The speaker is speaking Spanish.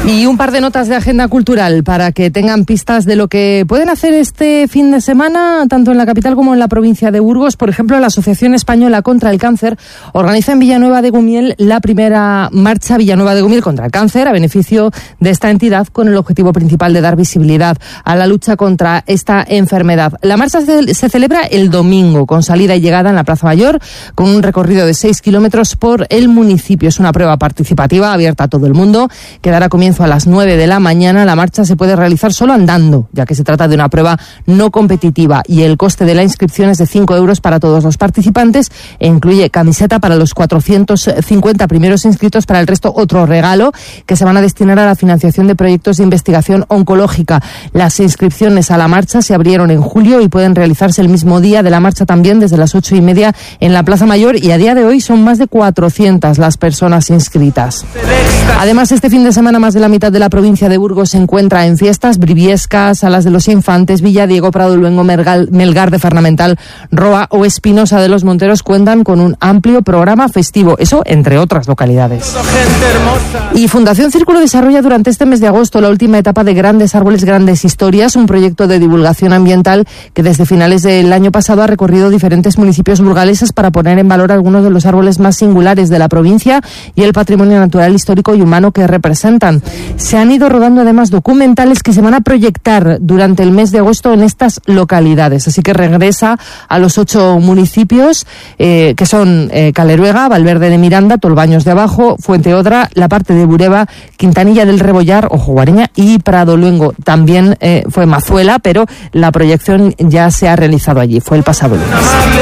Y un par de notas de agenda cultural para que tengan pistas de lo que pueden hacer este fin de semana, tanto en la capital como en la provincia de Burgos. Por ejemplo, la Asociación Española contra el Cáncer organiza en Villanueva de Gumiel la primera marcha Villanueva de Gumiel contra el cáncer a beneficio de esta entidad, con el objetivo principal de dar visibilidad a la lucha contra esta enfermedad. La marcha se celebra el domingo, con salida y llegada en la Plaza Mayor, con un recorrido de 6 kilómetros por el municipio. Es una prueba participativa abierta a todo el mundo, que dará comienzo a las 9 de la mañana. La marcha se puede realizar solo andando, ya que se trata de una prueba no competitiva, y el coste de la inscripción es de 5 euros para todos los participantes e incluye camiseta para los 450 primeros inscritos. Para el resto, otro regalo que se van a destinar a la financiación de proyectos de investigación oncológica. Las inscripciones a la marcha se abrieron en julio y pueden realizarse el mismo día de la marcha, también desde las 8:30 en la Plaza Mayor, y a día de hoy son más de 400 las personas inscritas. Además, este fin de semana más de la mitad de la provincia de Burgos se encuentra en fiestas: Briviesca, Salas de los Infantes, Villadiego, Prado Luengo, Melgar de Farnamental, Roa o Espinosa de los Monteros cuentan con un amplio programa festivo, eso entre otras localidades. Y Fundación Círculo desarrolla durante este mes de agosto la última etapa de Grandes Árboles, Grandes Historias, un proyecto de divulgación ambiental que desde finales del año pasado ha recorrido diferentes municipios burgaleses para poner en valor algunos de los árboles más singulares de la provincia y el patrimonio natural, histórico y humano que representan. Se han ido rodando además documentales que se van a proyectar durante el mes de agosto en estas localidades, así que regresa a los 8 municipios que son Caleruega, Valverde de Miranda, Tolbaños de Abajo, Fuenteodra, la parte de Bureba, Quintanilla del Rebollar, Ojo Guareña y Prado Luengo. También fue Mazuela, pero la proyección ya se ha realizado allí, fue el pasado lunes.